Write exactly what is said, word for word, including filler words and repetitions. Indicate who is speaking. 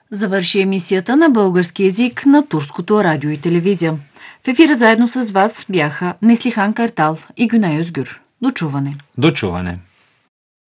Speaker 1: Завърши емисията на български език на турското радио и телевизия. В ефира заедно с вас бяха Неслихан Картал и Гюнай Özgür. До чуване.
Speaker 2: До чуване.